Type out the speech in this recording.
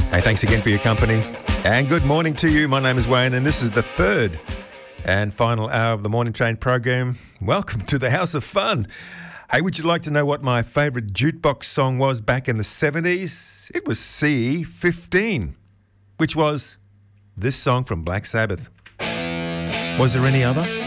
Hey, thanks again for your company. And good morning to you. My name is Wayne, and this is the third and final hour of the Morning Train program. Welcome to the House of Fun. Hey, would you like to know what my favourite jukebox song was back in the 70s? It was CE15, which was this song from Black Sabbath. Was there any other?